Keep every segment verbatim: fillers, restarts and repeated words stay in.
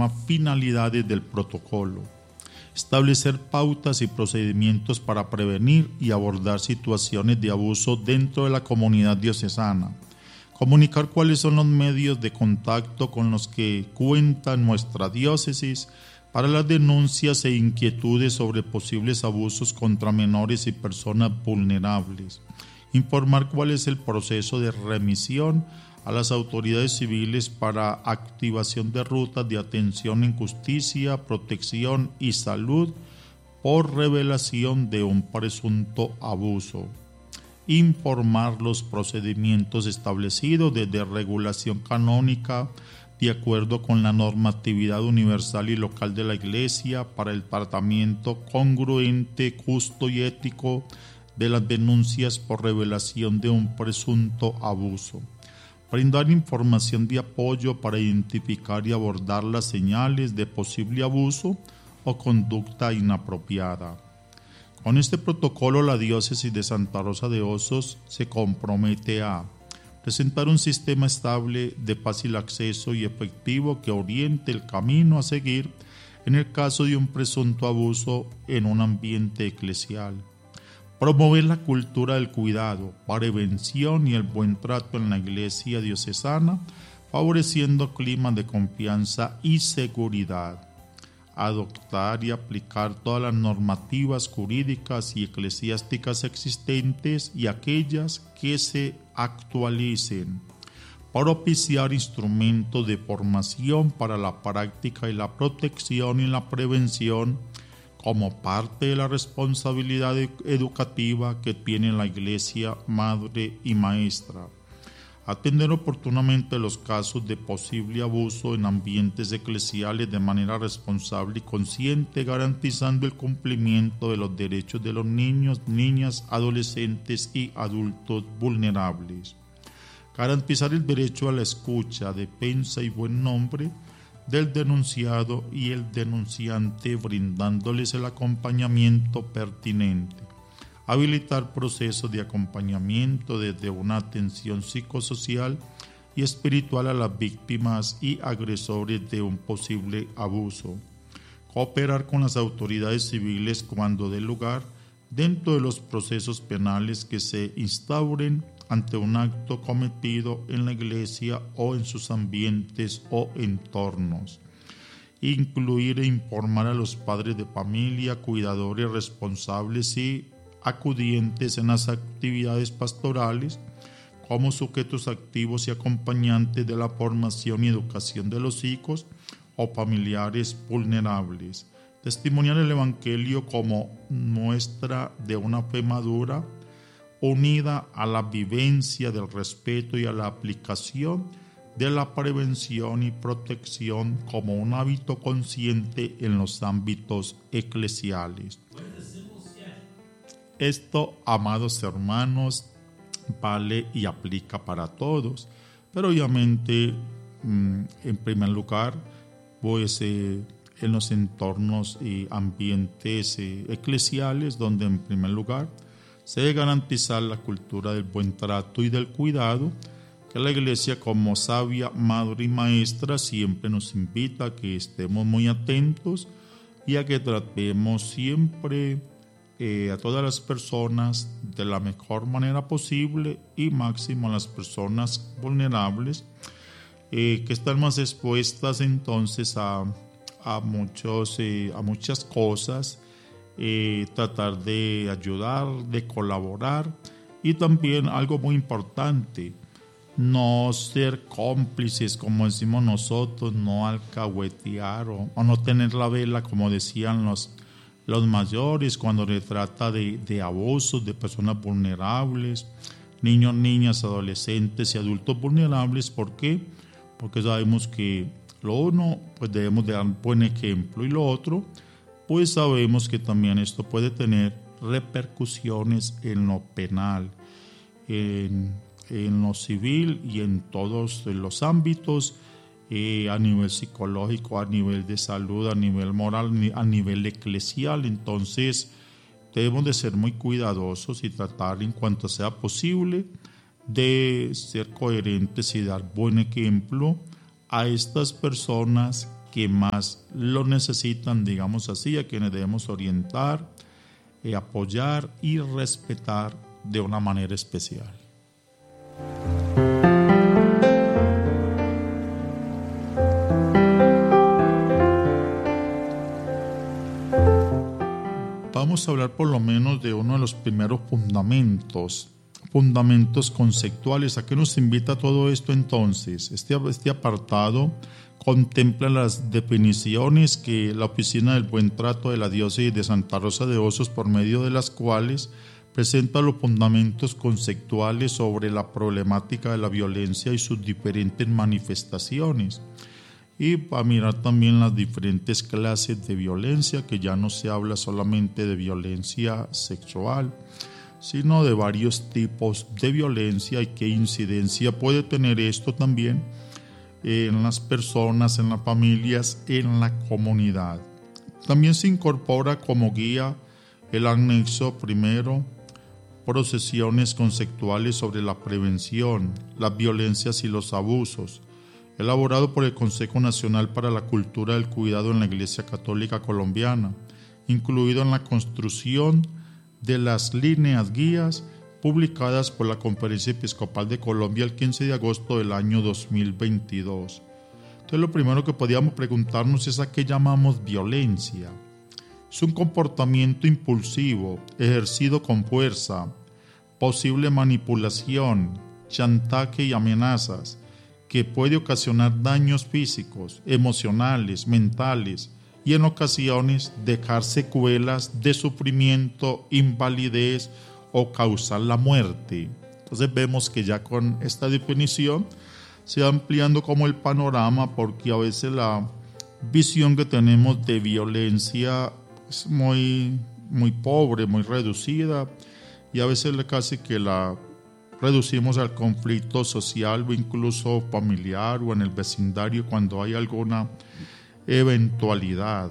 norma finalidades del protocolo, establecer pautas y procedimientos para prevenir y abordar situaciones de abuso dentro de la comunidad diocesana, comunicar cuáles son los medios de contacto con los que cuenta nuestra diócesis para las denuncias e inquietudes sobre posibles abusos contra menores y personas vulnerables, informar cuál es el proceso de remisión a las autoridades civiles para activación de rutas de atención en justicia, protección y salud por revelación de un presunto abuso, informar los procedimientos establecidos desde regulación canónica de acuerdo con la normatividad universal y local de la Iglesia para el tratamiento congruente, justo y ético de las denuncias por revelación de un presunto abuso. Brindar información de apoyo para identificar y abordar las señales de posible abuso o conducta inapropiada. Con este protocolo, la diócesis de Santa Rosa de Osos se compromete a presentar un sistema estable de fácil acceso y efectivo que oriente el camino a seguir en el caso de un presunto abuso en un ambiente eclesial. Promover la cultura del cuidado, prevención y el buen trato en la iglesia diocesana, favoreciendo climas de confianza y seguridad. Adoptar y aplicar todas las normativas jurídicas y eclesiásticas existentes y aquellas que se actualicen. Propiciar instrumentos de formación para la práctica y la protección y la prevención como parte de la responsabilidad educativa que tiene la Iglesia Madre y Maestra. Atender oportunamente los casos de posible abuso en ambientes eclesiales de manera responsable y consciente, garantizando el cumplimiento de los derechos de los niños, niñas, adolescentes y adultos vulnerables. Garantizar el derecho a la escucha, defensa y buen nombre del denunciado y el denunciante, brindándoles el acompañamiento pertinente. Habilitar procesos de acompañamiento desde una atención psicosocial y espiritual a las víctimas y agresores de un posible abuso. Cooperar con las autoridades civiles cuando dé lugar dentro de los procesos penales que se instauren ante un acto cometido en la iglesia o en sus ambientes o entornos. Incluir e informar a los padres de familia, cuidadores responsables y acudientes en las actividades pastorales como sujetos activos y acompañantes de la formación y educación de los hijos o familiares vulnerables. Testimoniar el Evangelio como muestra de una fe madura, unida a la vivencia del respeto y a la aplicación de la prevención y protección como un hábito consciente en los ámbitos eclesiales. Esto, amados hermanos, vale y aplica para todos, pero obviamente, en primer lugar, pues eh, en los entornos y ambientes eh, eclesiales, donde en primer lugar se debe garantizar la cultura del buen trato y del cuidado, que la Iglesia, como sabia madre y maestra, siempre nos invita a que estemos muy atentos y a que tratemos siempre eh, a todas las personas de la mejor manera posible y máximo a las personas vulnerables eh, que están más expuestas entonces a, a, muchos, eh, a muchas cosas, eh, tratar de ayudar, de colaborar y también algo muy importante, no ser cómplices, como decimos nosotros, no alcahuetear o, o no tener la vela, como decían los, los mayores, cuando se trata de, de abusos de personas vulnerables, niños, niñas, adolescentes y adultos vulnerables. ¿Por qué? Porque sabemos que lo uno, pues debemos de dar buen ejemplo, y lo otro, pues sabemos que también esto puede tener repercusiones en lo penal, en en lo civil y en todos los ámbitos, eh, a nivel psicológico, a nivel de salud, a nivel moral, a nivel eclesial. Entonces debemos de ser muy cuidadosos y tratar en cuanto sea posible de ser coherentes y dar buen ejemplo a estas personas que más lo necesitan, digamos así, a quienes debemos orientar, eh, apoyar y respetar de una manera especial. Vamos a hablar por lo menos de uno de los primeros fundamentos, fundamentos conceptuales. ¿A qué nos invita todo esto entonces? Este, este apartado contempla las definiciones que la Oficina del Buen Trato de la Diócesis de Santa Rosa de Osos, por medio de las cuales presenta los fundamentos conceptuales sobre la problemática de la violencia y sus diferentes manifestaciones. Y para mirar también las diferentes clases de violencia, que ya no se habla solamente de violencia sexual, sino de varios tipos de violencia y qué incidencia puede tener esto también en las personas, en las familias, en la comunidad. También se incorpora como guía el anexo primero, procesiones conceptuales sobre la prevención, las violencias y los abusos, elaborado por el Consejo Nacional para la Cultura del Cuidado en la Iglesia Católica Colombiana, incluido en la construcción de las líneas guías publicadas por la Conferencia Episcopal de Colombia el quince de agosto del año dos mil veintidós. Entonces, lo primero que podríamos preguntarnos es a qué llamamos violencia. Es un comportamiento impulsivo, ejercido con fuerza, posible manipulación, chantaje y amenazas, que puede ocasionar daños físicos, emocionales, mentales y en ocasiones dejar secuelas de sufrimiento, invalidez o causar la muerte. Entonces vemos que ya con esta definición se va ampliando como el panorama, porque a veces la visión que tenemos de violencia es muy, muy pobre, muy reducida, y a veces casi que la reducimos al conflicto social o incluso familiar o en el vecindario cuando hay alguna eventualidad,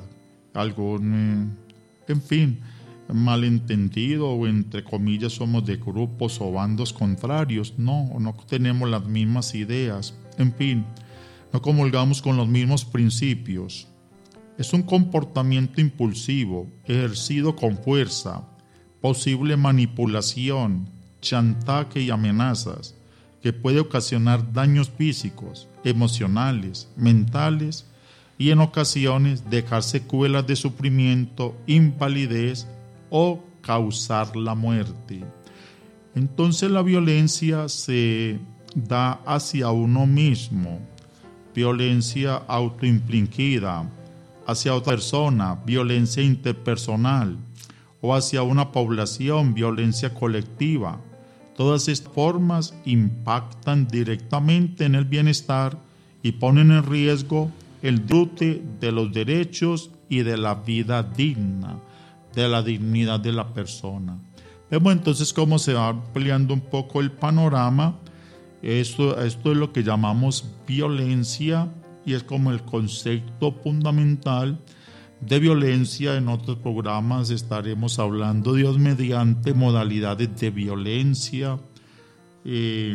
algún, en fin, malentendido o entre comillas somos de grupos o bandos contrarios. No, no tenemos las mismas ideas, en fin, no comulgamos con los mismos principios. Es un comportamiento impulsivo, ejercido con fuerza, posible manipulación, chantaje y amenazas, que puede ocasionar daños físicos, emocionales, mentales y en ocasiones dejar secuelas de sufrimiento, invalidez o causar la muerte. Entonces la violencia se da hacia uno mismo, violencia autoinfligida, hacia otra persona, violencia interpersonal, o hacia una población, violencia colectiva. Todas estas formas impactan directamente en el bienestar y ponen en riesgo el disfrute de los derechos y de la vida digna, de la dignidad de la persona. Vemos entonces cómo se va ampliando un poco el panorama. Esto, esto es lo que llamamos violencia y es como el concepto fundamental de violencia. En otros programas estaremos hablando, Dios mediante, modalidades de violencia, eh,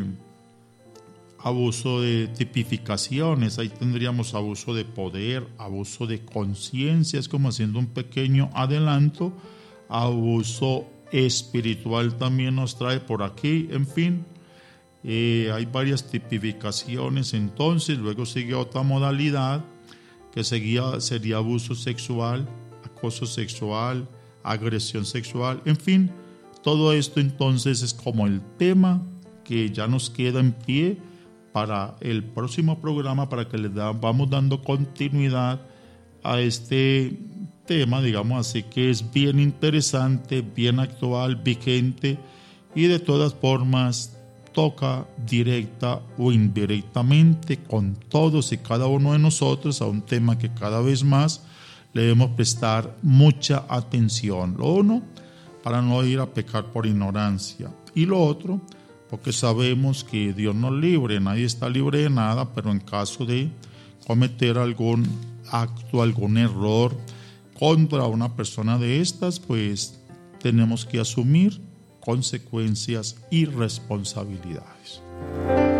abuso de tipificaciones. Ahí tendríamos abuso de poder, abuso de conciencia, es como haciendo un pequeño adelanto. Abuso espiritual también nos trae por aquí, en fin. Eh, hay varias tipificaciones entonces. Luego sigue otra modalidad que seguía, sería abuso sexual, acoso sexual, agresión sexual, en fin, todo esto entonces es como el tema que ya nos queda en pie para el próximo programa, para que le da, vamos dando continuidad a este tema, digamos así, que es bien interesante, bien actual, vigente y de todas formas toca directa o indirectamente con todos y cada uno de nosotros a un tema que cada vez más le debemos prestar mucha atención. Lo uno, para no ir a pecar por ignorancia, y lo otro, porque sabemos que Dios nos libre, nadie está libre de nada, pero en caso de cometer algún acto, algún error contra una persona de estas, pues tenemos que asumir consecuencias y responsabilidades.